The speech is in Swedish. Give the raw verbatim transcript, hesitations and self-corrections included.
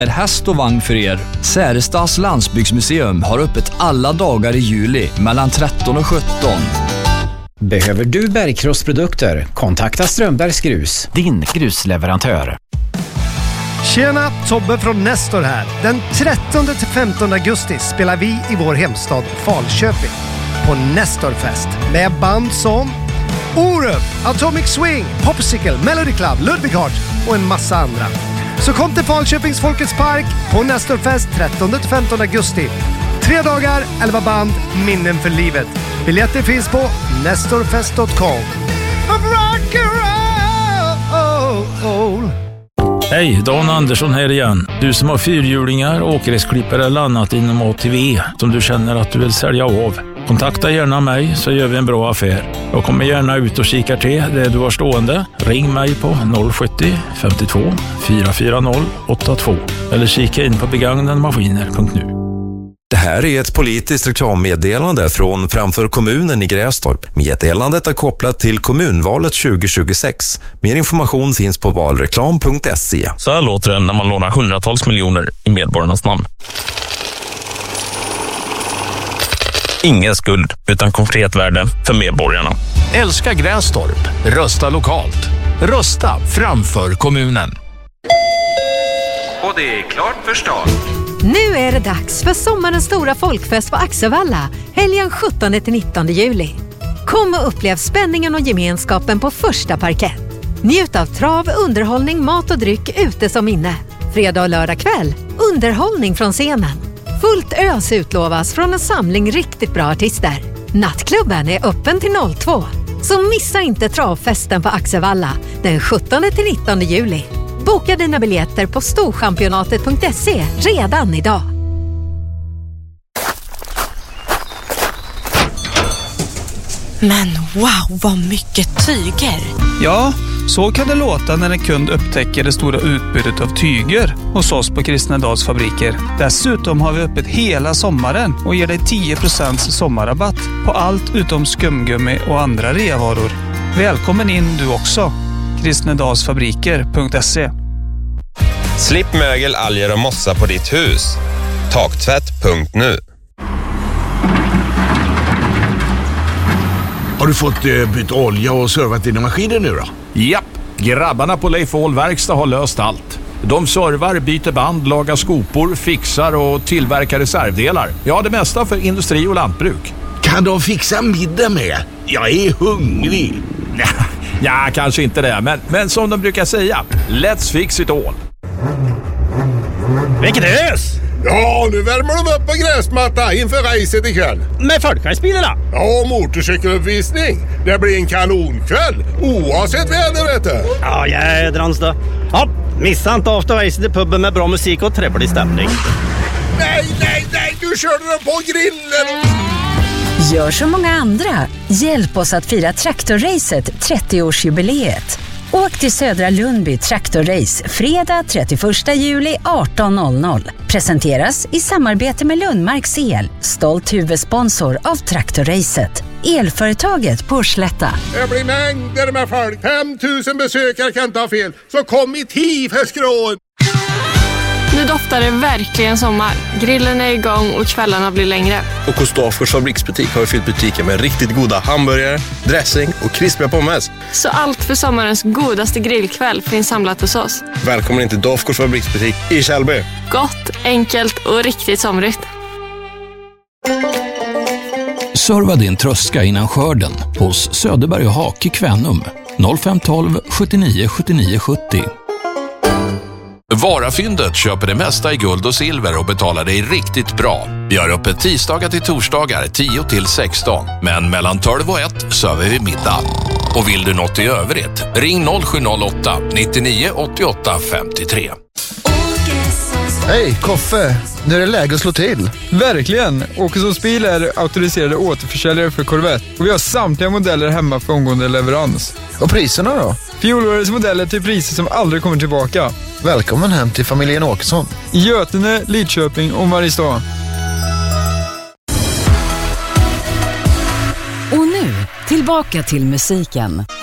Häst och vagn för er. Särestads landsbygdsmuseum har öppet alla dagar i juli mellan tretton och sjutton. Behöver du bergkrossprodukter? Kontakta Strömbergs Grus, din grusleverantör. Tjena, Tobbe från Nestor här. Den trettonde till femtonde augusti spelar vi i vår hemstad Falköping på Nestorfest med band som Orup, Atomic Swing, Popsicle, Melody Club, Ludwig Hart och en massa andra. Så kom till Falköpings Folkets Park på Nestorfest trettonde till femtonde augusti. Tre dagar, elva band, minnen för livet. Biljetter finns på nestorfest punkt com. Hej, Dan Andersson här igen. Du som har fyrhjulingar, åkgräsklippare eller annat inom A T V som du känner att du vill sälja av. Kontakta gärna mig så gör vi en bra affär. Jag kommer gärna ut och kikar till det du har stående. Ring mig på noll sjuttio femtiotvå fyra fyra noll åtta två eller kika in på begagnademaskiner punkt nu. Det här är ett politiskt reklammeddelande från Framför kommunen i Grästorp. Meddelandet är kopplat till kommunvalet tjugo tjugosex. Mer information finns på valreklam punkt se. Så här låter det när man lånar hundratals miljoner i medborgarnas namn. Ingen skuld utan konkret värde för medborgarna. Älska Grästorp. Rösta lokalt. Rösta framför kommunen. Och det är klart för start. Nu är det dags för sommarens stora folkfest på Axevalla, helgen sjuttonde till nittonde juli. Kom och upplev spänningen och gemenskapen på första parkett. Njut av trav, underhållning, mat och dryck ute som inne. Fredag och lördag kväll, underhållning från scenen. Fullt ös utlovas från en samling riktigt bra artister. Nattklubben är öppen till noll två. Så missa inte travfesten på Axevalla den sjuttonde till nittonde juli. Boka dina biljetter på storchampionatet punkt se redan idag. Men wow, vad mycket tyger! Ja, så kan det låta när en kund upptäcker det stora utbudet av tyger hos oss på Kristnedals fabriker. Dessutom har vi öppet hela sommaren och ger dig tio procent sommarrabatt på allt utom skumgummi och andra reavaror. Välkommen in du också. kristnedalsfabriker punkt se. Slipp mögel, alger och mossa på ditt hus. Taktvätt punkt nu. Har du fått eh, byta olja och servat dina maskiner nu då? Japp, grabbarna på Leif Ahl Verkstad har löst allt. De servar, byter band, lagar skopor, fixar och tillverkar reservdelar. Ja, det mesta för industri och lantbruk. Kan de fixa middag med? Jag är hungrig. Ja, kanske inte det, men, men som de brukar säga, let's fix it all. Vilket ös! Ja, nu värmer de upp på gräsmatta inför racet ikväll. Med folkracebilarna? Ja, motorcykeluppvisning. Det blir en kanonkväll, oavsett väder, vet du. Ja, jädrans då. Ja, missa inte afterracet i puben med bra musik och trevlig stämning. Nej, nej, nej, du körde den på grillen. Gör som många andra. Hjälp oss att fira Traktorracet trettioårsjubileet. Åk till Södra Lundby Traktorrace fredag trettioförsta juli arton noll noll. Presenteras i samarbete med Lundmarks El, stolt huvudsponsor av Traktorracet. Elföretaget på Slätta. Det blir mängder med folk. femtusen besökare kan inte ha fel. Så kom i tid för skrån. Nu doftar det verkligen sommar. Grillen är igång och kvällarna blir längre. Och hos Dafgårds fabriksbutik har vi fyllt butiken med riktigt goda hamburgare, dressing och krispiga pommes. Så allt för sommarens godaste grillkväll finns samlat hos oss. Välkommen in till Dafgårds fabriksbutik i Kjellby. Gott, enkelt och riktigt somrigt. Serva din tröska innan skörden hos Söderberg och Hake Kvänum noll fem ett två sjuttionio sjuttionio sjuttio. Varafyndet köper det mesta i guld och silver och betalar dig riktigt bra. Vi har öppet tisdagar till torsdagar tio till sexton. Men mellan tolv och ett server vi middag. Och vill du något i övrigt, ring noll sju noll åtta nittionio åttioåtta femtiotre. Hej, Koffe. Nu är det läge att slå till. Verkligen. Åkessons bil är auktoriserade återförsäljare för Corvette. Och vi har samtliga modeller hemma för omgående leverans. Och priserna då? Fjolårets modeller till priser som aldrig kommer tillbaka. Välkommen hem till familjen Åkesson. I Götene, Lidköping och Mariestad. Och nu, tillbaka till musiken.